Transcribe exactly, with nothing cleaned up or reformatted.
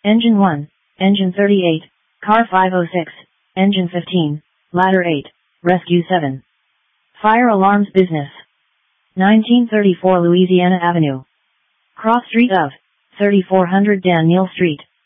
Engine one, Engine thirty-eight, Car five oh six, Engine fifteen, Ladder eight, Rescue seven. Fire Alarms Business. nineteen thirty-four Louisiana Avenue. Cross Street of thirty-four hundred Daniel Street.